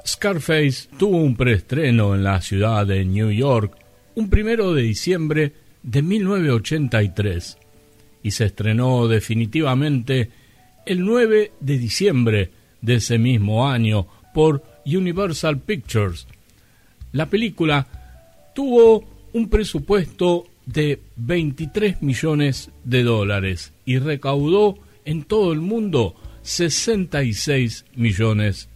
Scarface tuvo un preestreno en la ciudad de New York un 1 de diciembre de 1983 y se estrenó definitivamente el 9 de diciembre de ese mismo año por Universal Pictures. La película tuvo un presupuesto de $23 millones y recaudó en todo el mundo $66 millones.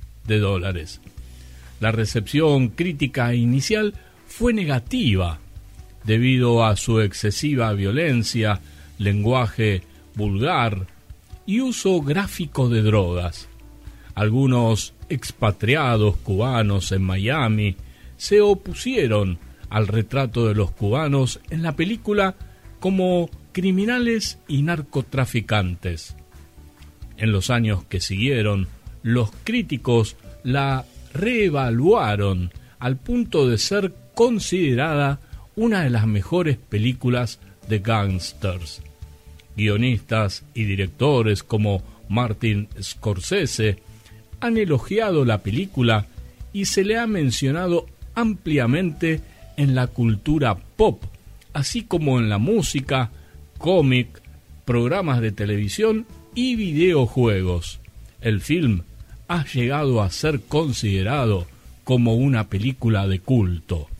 La recepción crítica inicial fue negativa debido a su excesiva violencia, lenguaje vulgar y uso gráfico de drogas. Algunos expatriados cubanos en Miami se opusieron al retrato de los cubanos en la película como criminales y narcotraficantes. En los años que siguieron, los críticos la reevaluaron al punto de ser considerada una de las mejores películas de gángsters. Guionistas y directores como Martin Scorsese han elogiado la película y se le ha mencionado ampliamente en la cultura pop, así como en la música, cómic, programas de televisión y videojuegos. El film ha llegado a ser considerado como una película de culto.